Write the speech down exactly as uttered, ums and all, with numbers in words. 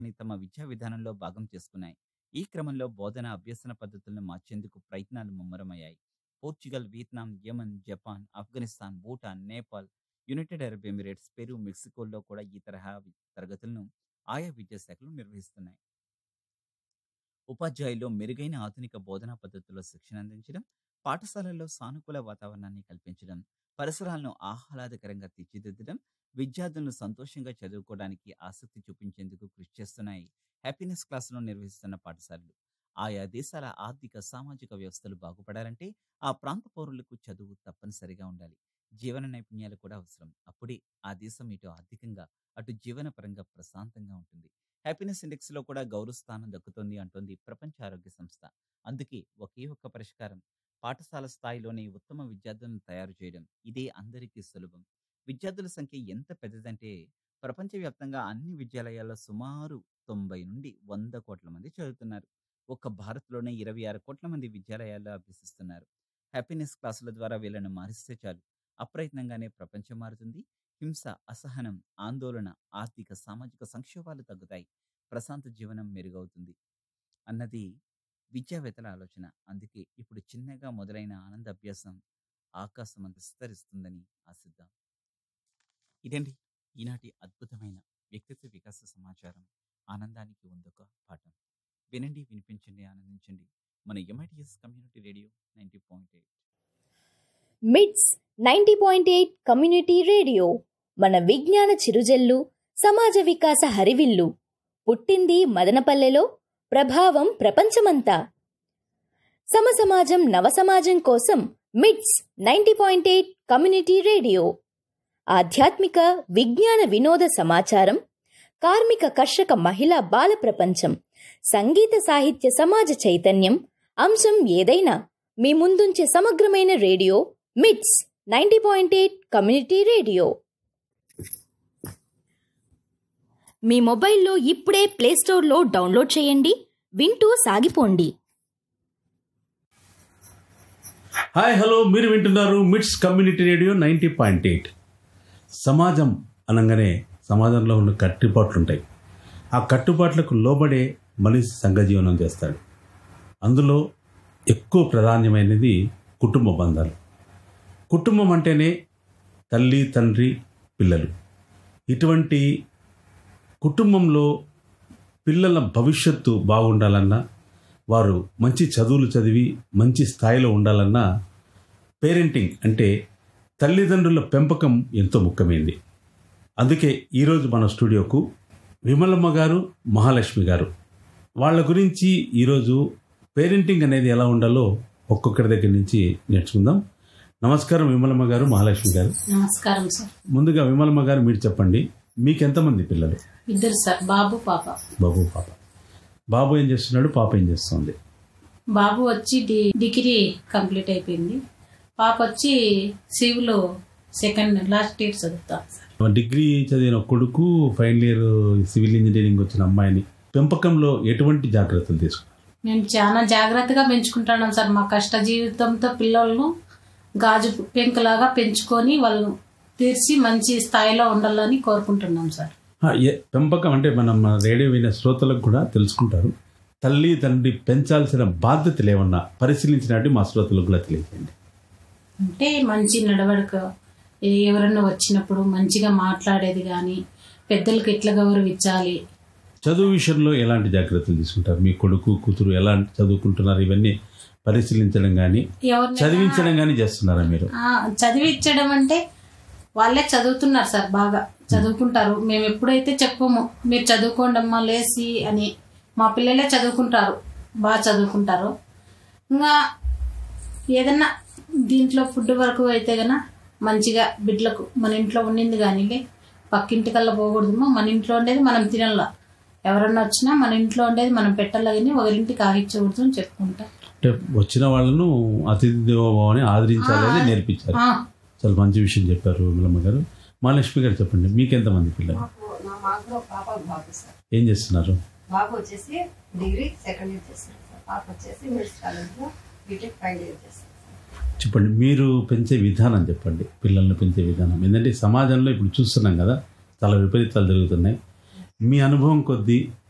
తమ విద్యా విధానంలో భాగం చేసుకున్నాయి. ఈ క్రమంలో బోధన, అభ్యసన పద్ధతులను మార్చేందుకు ప్రయత్నాలు ముమ్మరమయ్యాయి. Portugal, Vietnam, Yemen, Japan, Afghanistan, Bhutan, Nepal, United Arab Emirates, Peru, మెక్సికోల్లో కూడా ఈ తరహా వి- తరగతులను ఆయా విద్యాశాఖలు నిర్వహిస్తున్నాయి. ఉపాధ్యాయుల్లో మెరుగైన ఆధునిక బోధనా పద్ధతుల్లో శిక్షణ అందించడం, పాఠశాలల్లో సానుకూల వాతావరణాన్ని కల్పించడం, పరిసరాలను ఆహ్లాదకరంగా తీర్చిదిద్దడం, విద్యార్థులను సంతోషంగా చదువుకోవడానికి ఆసక్తి చూపించేందుకు కృషి చేస్తున్నాయి హ్యాపీనెస్ క్లాసులను నిర్వహిస్తున్న పాఠశాలలు. ఆయా దేశాల ఆర్థిక సామాజిక వ్యవస్థలు బాగుపడాలంటే ఆ ప్రాంత పౌరులకు చదువు తప్పనిసరిగా ఉండాలి. జీవన నైపుణ్యాలు కూడా అవసరం. అప్పుడే ఆ దేశం ఇటు ఆర్థికంగా అటు జీవనపరంగా ప్రశాంతంగా ఉంటుంది. హ్యాపీనెస్ ఇండెక్స్ లో కూడా గౌరవ స్థానం దక్కుతుంది అంటోంది ప్రపంచ ఆరోగ్య సంస్థ. అందుకే ఒకే ఒక్క పరిష్కారం: పాఠశాల స్థాయిలోనే ఉత్తమ విద్యార్థులను తయారు చేయడం. ఇదే అందరికీ సులభం. విద్యార్థుల సంఖ్య ఎంత పెద్దదంటే ప్రపంచవ్యాప్తంగా అన్ని విద్యాలయాల్లో సుమారు తొంభై నుండి వంద కోట్ల మంది చదువుతున్నారు. ఒక్క భారత్లోనే ఇరవై ఆరు కోట్ల మంది విద్యాలయాల్లో అభ్యసిస్తున్నారు. హ్యాపీనెస్ క్లాసుల ద్వారా వీళ్ళను మారిస్తే చాలు, అప్రయత్నంగానే ప్రపంచం మారుతుంది. హింస, అసహనం, ఆందోళన, ఆర్థిక సామాజిక సంక్షోభాలు తగ్గుతాయి. ప్రశాంత జీవనం మెరుగవుతుంది అన్నది విద్యావేత్తల ఆలోచన. అందుకే ఇప్పుడు చిన్నగా మొదలైన ఆనంద అభ్యాసం ఆకాశమంత విస్తరిస్తుందని ఆశిద్దాం. ఇదండి ఈనాటి అద్భుతమైన వ్యక్తిత్వ వికాస సమాచారం. ఆనందానికి ఉందొక పాఠం. వినండి, వినిపించండి, ఆనందించండి. మన MITS community radio ninety point eight. మిట్స్ ninety point eight community radio మన విజ్ఞాన చిరుజల్లు, సమాజ వికాస హరివిల్లు. పుట్టింది మదనపల్లెలో, ప్రభావం ప్రపంచమంతా. సమసమాజం నవసమాజం కోసం మిట్స్ ninety point eight community radio. ఆధ్యాత్మిక, విజ్ఞాన, వినోద సమాచారం, కార్మిక, కర్షక, మహిళా, బాల ప్రపంచం, సంగీత, సాహిత్య, సమాజ చైతన్యం, అంశం ఏదైనా మీ ముందుంచే సమగ్రమైన రేడియో మిట్స్ ninety point eight community radio. మీ మొబైల్లో ఇప్పుడే ప్లేస్టోర్లో డౌన్లోడ్ చేయండి, వింటూ సాగిపోండి. హాయ్, హలో, మీరు వింటున్నారు మిట్స్ community radio ninety point eight. సమాజం అనగానే సమాజంలో ఉన్న కట్టుబాట్లు ఉంటాయి. ఆ కట్టుబాట్లకు లోబడే మనిషి సంఘజీవనం చేస్తాడు. అందులో ఎక్కువ ప్రాధాన్యమైనది కుటుంబ బంధాలు. కుటుంబం అంటేనే తల్లి, తండ్రి, పిల్లలు. ఇటువంటి కుటుంబంలో పిల్లల భవిష్యత్తు బాగుండాలన్నా, వారు మంచి చదువులు చదివి మంచి స్థాయిలో ఉండాలన్నా పేరెంటింగ్ అంటే తల్లిదండ్రుల పెంపకం ఎంతో ముఖ్యమైనది. అందుకే ఈరోజు మన స్టూడియోకు విమలమ్మ గారు, మహాలక్ష్మి గారు, వాళ్ళ గురించి ఈరోజు పేరెంటింగ్ అనేది ఎలా ఉండాలో ఒక్కొక్కరి దగ్గర నుంచి నేర్చుకుందాం. నమస్కారం విమలమ్మ గారు, మహాలక్ష్మి గారు. నమస్కారం సార్. ముందుగా విమలమ్మ గారు మీరు చెప్పండి, మీకు ఎంతమంది పిల్లలు? ఇద్దరు సార్, బాబు పాప. బాబు పాప. బాబు ఏం చేస్తున్నాడు, పాప ఏం చేస్తుంది? బాబు వచ్చి డి- డిగ్రీ కంప్లీట్ అయిపోయింది. పాప వచ్చి సివిల్ సెకండ్ లాస్ట్ ఇయర్ చదువుతాం సార్. డిగ్రీ చదివిన కొడుకు ఫైనల్ ఇయర్ సివిల్ ఇంజనీరింగ్ వచ్చిన అమ్మాయిని పెంపకంలో ఎటువంటి జాగ్రత్తలు తీసుకున్నారు? మేము చాలా జాగ్రత్తగా పెంచుకుంటున్నాం సార్. మా కష్ట జీవితంతో పిల్లలను గాజు పెంకులాగా పెంచుకొని వాళ్ళను తీర్చి మంచి స్థాయిలో ఉండాలని కోరుకుంటున్నాం సార్. ఆ, ఏ- పెంపకం అంటే మనం మన రేడియో వినే శ్రోతలకు కూడా తెలుసుకుంటారు. తల్లి తండ్రి పెంచాల్సిన బాధ్యతలు ఏమన్నా పరిశీలించినట్టు మా శ్రోతలకు కూడా తెలియజేయండి. అంటే మంచి నడవడిక, ఎవరన్నా వచ్చినప్పుడు మంచిగా మాట్లాడేది కానీ, పెద్దలకు ఎట్లా గౌరవించాలి. చదువు విషయంలో ఎలాంటి జాగ్రత్తలు తీసుకుంటారు? మీ కొడుకు కూతురు ఎలా చదువుకుంటున్నారు, ఇవన్నీ పరిశీలించడం కానీ ఎవరినైనా చదివించడం కానీ చేస్తున్నారా మీరు? ఆ, చదివించడం అంటే వాళ్ళే చదువుతున్నారు సార్, బాగా చదువుకుంటారు. మేము ఎప్పుడైతే చెప్పము మీరు చదువుకోండి అమ్మా లేసి అని, మా పిల్లలే చదువుకుంటారు, బాగా చదువుకుంటారు. ఇంకా ఏదన్నా దీంట్లో ఫుడ్ వరకు అయితే గన మంచిగా బిడ్డలకు మన ఇంట్లో ఉండింది కానీ పక్కింటికల్లా పోకూడదమ్మా, మన ఇంట్లో ఉండేది మనం తినాల. ఎవరన్నా వచ్చినా మన ఇంట్లో ఉండేది మనం పెట్టాల కానీ ఒకరింటికి ఆగించకూడదు అని చెప్పుకుంటా. అంటే వచ్చిన వాళ్ళను అతిథి దేవోభావాన్ని ఆదరించాలని నేర్పించారు. ఆ, చాలా మంచి విషయం చెప్పారు విమలమ్మ గారు. మహాలక్ష్మి గారు చెప్పండి, మీకెంతమంది పిల్లలు? నా మాకు పాప బాబు సార్. ఏం చేస్తున్నారు? బాబు వచ్చేసి డిగ్రీ సెకండ్ ఇయర్ చేస్తారు సార్. పాప వచ్చేసి మిడ్స్ కాలేజ్లో బీటెక్ ఫైనల్ ఇయర్ చేస్తారు సార్. చెప్పండి, మీరు పెంచే విధానం చెప్పండి, పిల్లల్ని పెంచే విధానం. ఎందుకంటే సమాజంలో ఇప్పుడు చూస్తున్నాం కదా, చాలా విపరీతాలు జరుగుతున్నాయి. మీ అనుభవం కొద్దీ